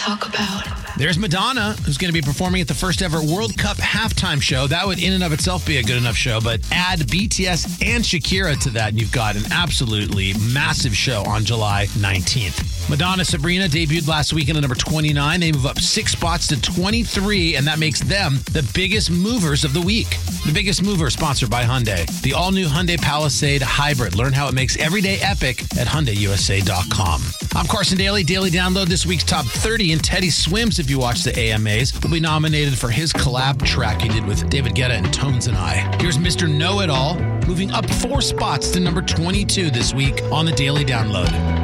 talk about. There's Madonna, who's going to be performing at the first ever World Cup halftime show. That would in and of itself be a good enough show, but add BTS and Shakira to that, and you've got an absolutely massive show on July 19th. Madonna Sabrina debuted last weekend at number 29. They move up 6 spots to 23, and that makes them the biggest movers of the week. The Biggest Mover, sponsored by Hyundai. The all-new Hyundai Palisade Hybrid. Learn how it makes every day epic at HyundaiUSA.com. I'm Carson Daly. Daily Download this week's top 30, and Teddy Swims, if you watch the AMAs, will be nominated for his collab track he did with David Guetta and Tones and I. Here's Mr. Know-It-All, moving up 4 spots to number 22 this week on the Daily Download.